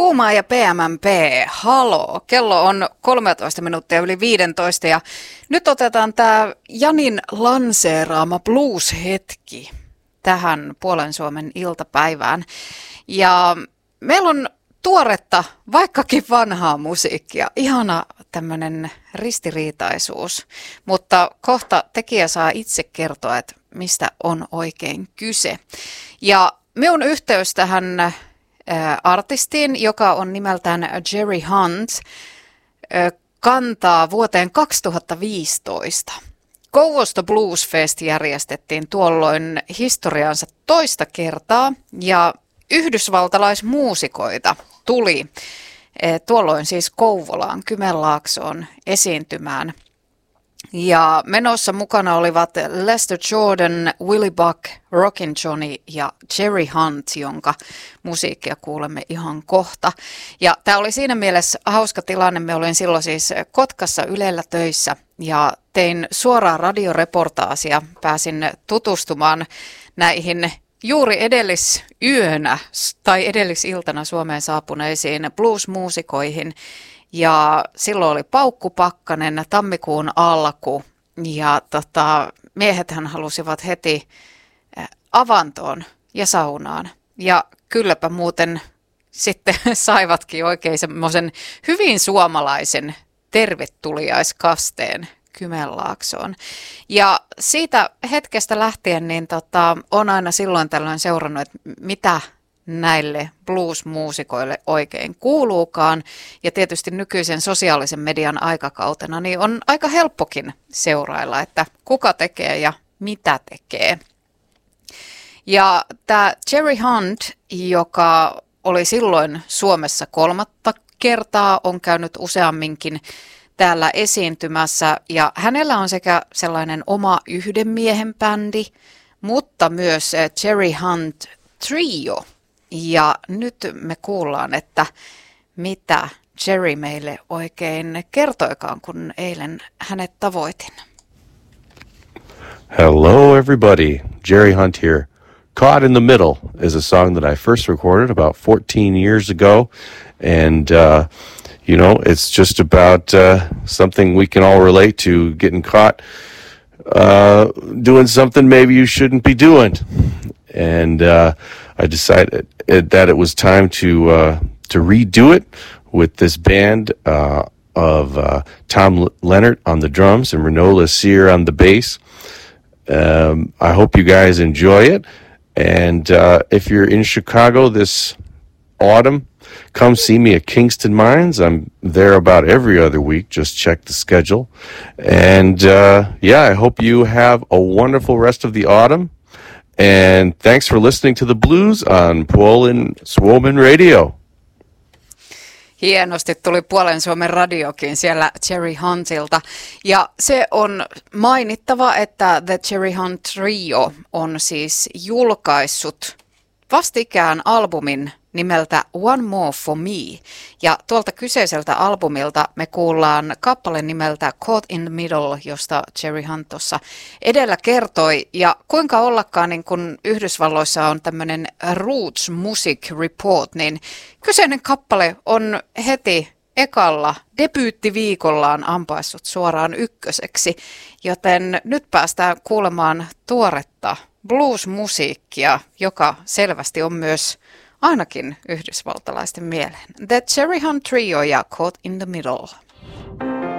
Puumaa ja PMMP, haloo. Kello on 13 minuuttia yli 15 ja nyt otetaan tämä Janin lanseeraama blues-hetki tähän Puolen Suomen iltapäivään. Ja meillä on tuoretta, vaikkakin vanhaa musiikkia, ihana tämmöinen ristiriitaisuus, mutta kohta tekijä saa itse kertoa, että mistä on oikein kyse. Ja minun yhteys tähän artistiin, joka on nimeltään Jerry Hunt, kantaa vuoteen 2015. Kouvosto Blues Fest järjestettiin tuolloin historiansa toista kertaa ja yhdysvaltalaismuusikoita tuli tuolloin siis Kouvolaan, Kymenlaaksoon esiintymään. Ja menossa mukana olivat Lester Jordan, Willie Buck, Rockin' Johnny ja Jerry Hunt, jonka musiikkia kuulemme ihan kohta. Ja tämä oli siinä mielessä hauska tilanne. Me olin silloin siis Kotkassa Ylellä töissä ja tein suoraa radioreportaasia. Pääsin tutustumaan näihin juuri edellisyönä tai edellisiltana Suomeen saapuneisiin bluesmuusikoihin. Ja silloin oli paukkupakkanen, tammikuun alku ja miehethän halusivat heti avantoon ja saunaan. Ja kylläpä muuten sitten saivatkin oikein semmoisen hyvin suomalaisen tervetuliaiskasteen Kymenlaaksoon. Ja siitä hetkestä lähtien niin on aina silloin tällöin seurannut, että mitä näille blues-muusikoille oikein kuuluukaan. Ja tietysti nykyisen sosiaalisen median aikakautena niin on aika helppokin seurailla, että kuka tekee ja mitä tekee. Ja tämä Jerry Hunt, joka oli silloin Suomessa 3. kertaa, on käynyt useamminkin täällä esiintymässä. Ja hänellä on sekä sellainen oma yhden miehen bändi, mutta myös Jerry Hunt Trio. Ja nyt me kuullaan, että mitä Jerry meille oikein kertoikaan, kun eilen hänet tavoitin. Hello everybody, Jerry Hunt here. Caught in the Middle is a song that I first recorded about 14 years ago. And, it's just about something we can all relate to, getting caught doing something maybe you shouldn't be doing. And I decided that it was time to redo it with this band of Tom Leonard on the drums and Renaud Lassier on the bass. I hope you guys enjoy it. And if you're in Chicago this autumn, come see me at Kingston Mines. I'm there about every other week. Just check the schedule. And I hope you have a wonderful rest of the autumn. And thanks for listening to the blues on Puolen Suomen Radio. Hienosti tuli Puolen Suomen radiokin siellä Jerry Huntilta. Ja se on mainittava, että The Jerry Hunt Trio on siis julkaissut vastikään albumin nimeltä One More for Me. Ja tuolta kyseiseltä albumilta me kuullaan kappale nimeltä Caught in the Middle, josta Jerry Hunt tuossa edellä kertoi. Ja kuinka ollakaan, niin kun Yhdysvalloissa on tämmöinen Roots Music Report, niin kyseinen kappale on heti ekalla debyyttiviikollaan ampaissut suoraan ykköseksi. Joten nyt päästään kuulemaan tuoretta blues-musiikkia, joka selvästi on myös ainakin yhdysvaltalaisten mieleen. The Jerry Hunt Trio ja Caught in the Middle.